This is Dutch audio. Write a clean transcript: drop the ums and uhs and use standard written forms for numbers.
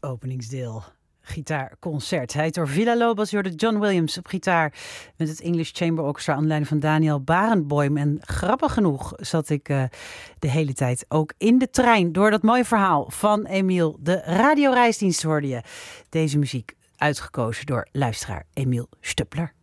openingsdeel. Gitaarconcert. Hij heet door Villa Lobos, je hoorde John Williams op gitaar met het English Chamber Orchestra aan de leiding van Daniel Barenboim. En grappig genoeg zat ik de hele tijd ook in de trein door dat mooie verhaal van Emiel. De radioreisdienst hoorde je. Deze muziek uitgekozen door luisteraar Emiel Stupler.